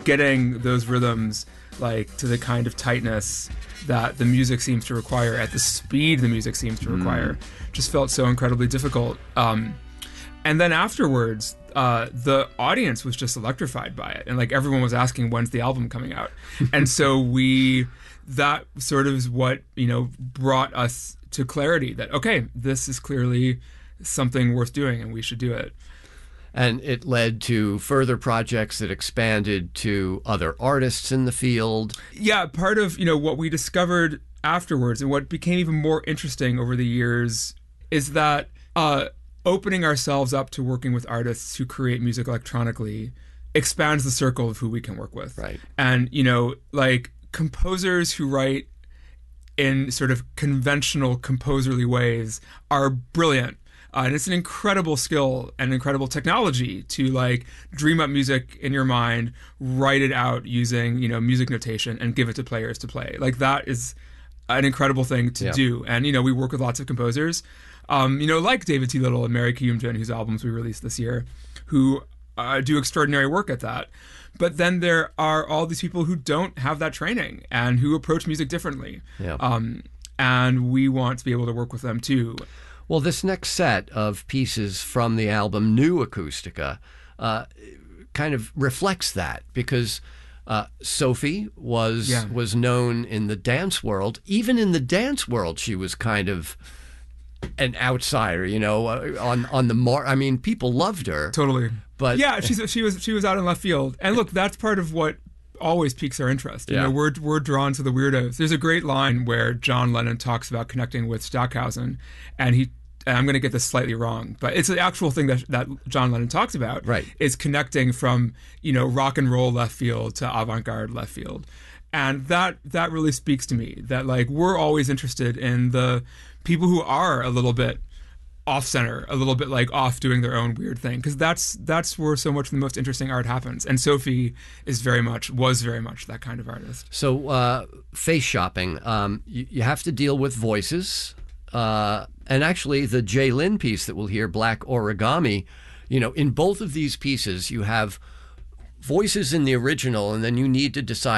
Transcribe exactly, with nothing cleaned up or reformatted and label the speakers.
Speaker 1: getting those rhythms like to the kind of tightness that the music seems to require at the speed the music seems to require mm. just felt so incredibly difficult. Um, and then afterwards, uh, the audience was just electrified by it. And like everyone was asking, when's the album coming out? And so we, that sort of is what, you know, brought us to clarity that, okay, this is clearly something worth doing and we should do it.
Speaker 2: And it led to further projects that expanded to other artists in the field.
Speaker 1: Yeah, part of, you know, what we discovered afterwards and what became even more interesting over the years is that uh, opening ourselves up to working with artists who create music electronically expands the circle of who we can work with.
Speaker 2: Right.
Speaker 1: And, you know, like composers who write in sort of conventional composerly ways are brilliant. Uh, and it's an incredible skill and incredible technology to like dream up music in your mind, write it out using, you know, music notation and give it to players to play. Like that is an incredible thing to yeah. do. And, you know, we work with lots of composers, um, you know, like David T. Little and Mary Kyumjin, whose albums we released this year, who uh, do extraordinary work at that. But then there are all these people who don't have that training and who approach music differently.
Speaker 2: Yeah.
Speaker 1: Um, and we want to be able to work with them too.
Speaker 2: Well, this next set of pieces from the album New Acoustica uh, kind of reflects that because uh, Sophie was
Speaker 1: yeah.
Speaker 2: was known in the dance world. Even in the dance world, she was kind of an outsider, you know, uh, on on the mar. I mean, people loved her.
Speaker 1: Totally.
Speaker 2: But
Speaker 1: yeah, she's, she was she was out in left field. And look, that's part of what always piques our interest. You
Speaker 2: yeah.
Speaker 1: know, we're we're drawn to the weirdos. There's a great line where John Lennon talks about connecting with Stockhausen, and he. And I'm going to get this slightly wrong, but it's the actual thing that that John Lennon talks about.
Speaker 2: Right.
Speaker 1: Is connecting from, you know, rock and roll left field to avant-garde left field, and that that really speaks to me. That like we're always interested in the people who are a little bit off center, a little bit like off doing their own weird thing, because that's that's where so much of the most interesting art happens. And Sophie is very much was very much that kind of artist.
Speaker 2: So uh, face shopping, um, you, you have to deal with voices. Uh, and actually, the Jay Lin piece that we'll hear, Black Origami, you know, in both of these pieces, you have voices in the original, and then you need to decide